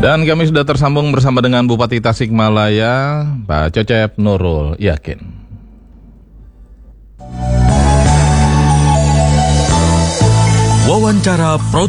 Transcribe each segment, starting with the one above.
Dan kami sudah tersambung bersama dengan Bupati Tasikmalaya, Pak Cecep Nurul Yakin. Wawancara Pro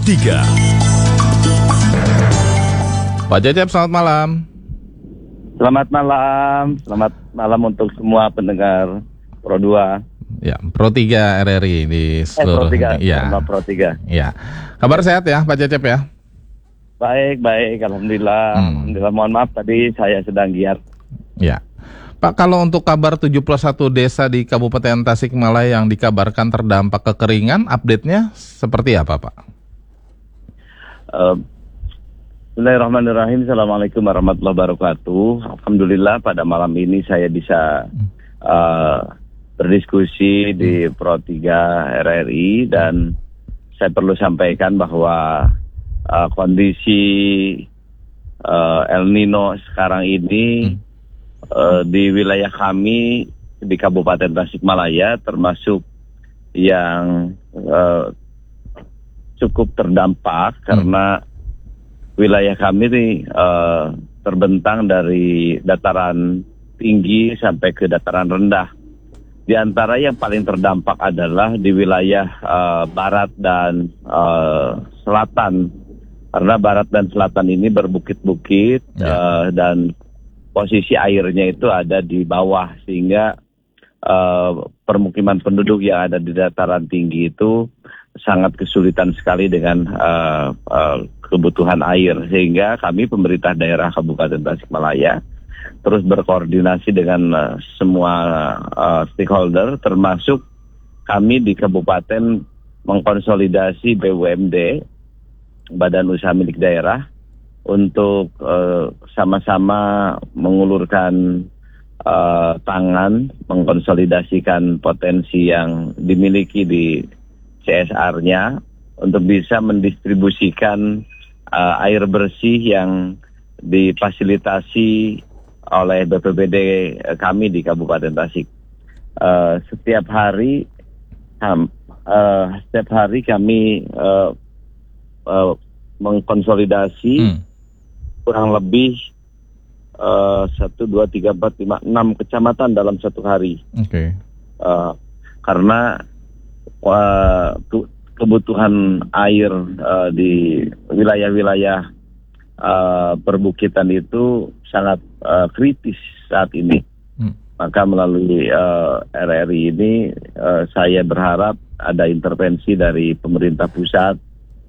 3. Pak Cecep, selamat malam. Selamat malam untuk semua pendengar Pro 2. Ya, Pro 3 RRI di seluruh Pro 3, ya. Pro 3. Ya. Kabar sehat ya, Pak Cecep ya? Baik, alhamdulillah. Alhamdulillah, mohon maaf tadi saya sedang giat. Ya. Pak, kalau untuk kabar 71 desa di Kabupaten Tasikmalaya yang dikabarkan terdampak kekeringan, update-nya seperti apa, Pak? Bismillahirrahmanirrahim. Assalamualaikum warahmatullahi wabarakatuh. Alhamdulillah pada malam ini saya bisa berdiskusi di Pro 3 RRI dan saya perlu sampaikan bahwa kondisi El Nino sekarang ini di wilayah kami di Kabupaten Tasikmalaya termasuk yang cukup terdampak karena wilayah kami ini terbentang dari dataran tinggi sampai ke dataran rendah. Di antara yang paling terdampak adalah di wilayah barat dan selatan. Karena barat dan selatan ini berbukit-bukit dan posisi airnya itu ada di bawah sehingga permukiman penduduk yang ada di dataran tinggi itu sangat kesulitan sekali dengan kebutuhan air, sehingga kami pemerintah daerah Kabupaten Tasikmalaya terus berkoordinasi dengan semua stakeholder, termasuk kami di kabupaten mengkonsolidasi BUMD, Badan Usaha Milik Daerah, untuk sama-sama mengulurkan tangan, mengkonsolidasikan potensi yang dimiliki di CSR-nya untuk bisa mendistribusikan air bersih yang difasilitasi oleh BPBD kami di Kabupaten Tasik. Setiap hari kami mengkonsolidasi kurang lebih 1, 2, 3, 4, 5, 6 kecamatan dalam satu hari. Karena kebutuhan air di wilayah-wilayah perbukitan itu sangat kritis saat ini. Maka melalui RRI ini saya berharap ada intervensi dari pemerintah pusat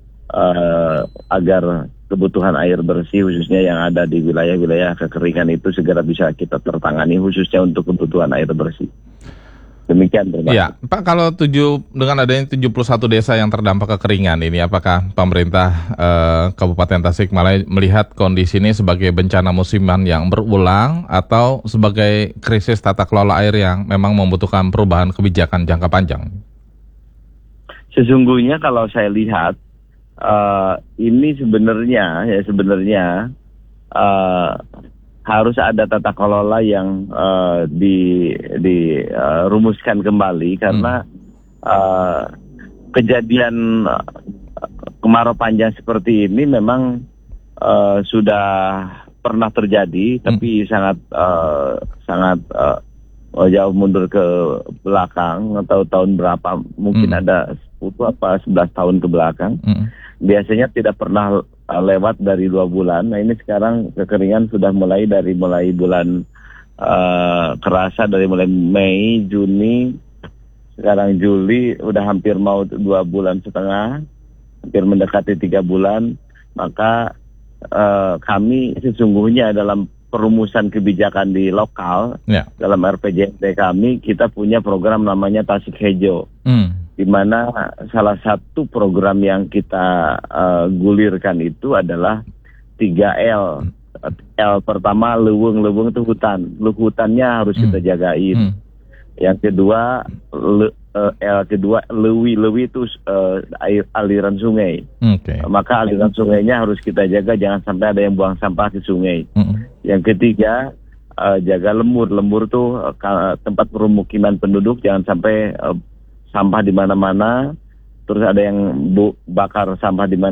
agar kebutuhan air bersih khususnya yang ada di wilayah-wilayah kekeringan itu segera bisa kita tertangani khususnya untuk kebutuhan air bersih. Demikian, terima kasih. Ya, Pak, kalau dengan adanya 71 desa yang terdampak kekeringan ini, apakah pemerintah Kabupaten Tasikmalaya melihat kondisi ini sebagai bencana musiman yang berulang atau sebagai krisis tata kelola air yang memang membutuhkan perubahan kebijakan jangka panjang? Sesungguhnya kalau saya lihat ini sebenarnya harus ada tata kelola yang dirumuskan kembali karena kejadian kemarau panjang seperti ini memang sudah pernah terjadi, tapi sangat jauh mundur ke belakang atau tahun berapa, mungkin ada 10 apa 11 tahun ke belakang. Biasanya tidak pernah lewat dari 2 bulan. Nah ini sekarang kekeringan sudah mulai bulan kerasa dari mulai Mei, Juni, sekarang Juli, udah hampir mau 2 bulan setengah, hampir mendekati 3 bulan. Maka kami sesungguhnya dalam perumusan kebijakan di lokal, dalam RPJMD kami, kita punya program namanya Tasik Hejo. Di mana salah satu program yang kita gulirkan itu adalah 3L. L pertama, leweng itu hutan. Hutannya harus kita jagain. Yang kedua, L kedua, lewi itu aliran sungai. Maka aliran sungainya harus kita jaga, jangan sampai ada yang buang sampah ke sungai. Yang ketiga, jaga lemur. Lemur tuh tempat permukiman penduduk, jangan sampai sampah di mana-mana, terus ada yang bakar sampah di mana